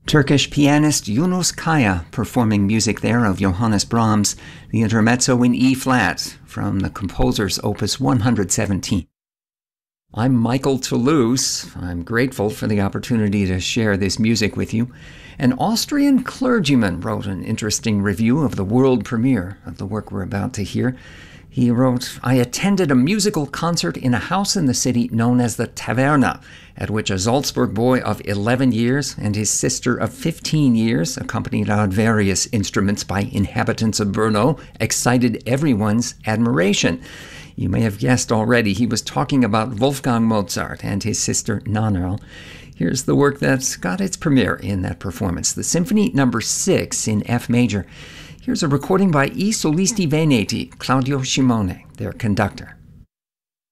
Turkish pianist Yunus Kaya performing music there of Johannes Brahms, the Intermezzo in E-flat from the composer's Opus 117. I'm Michael Toulouse. I'm grateful for the opportunity to share this music with you. An Austrian clergyman wrote an interesting review of the world premiere of the work we're about to hear. He wrote, "I attended a musical concert in a house in the city known as the Taverna, at which a Salzburg boy of 11 years and his sister of 15 years, accompanied on various instruments by inhabitants of Brno, excited everyone's admiration." You may have guessed already he was talking about Wolfgang Mozart and his sister Nannerl. Here's the work that's got its premiere in that performance, the Symphony No. 6 in F major. Here's a recording by I Solisti Veneti, Claudio Scimone, their conductor.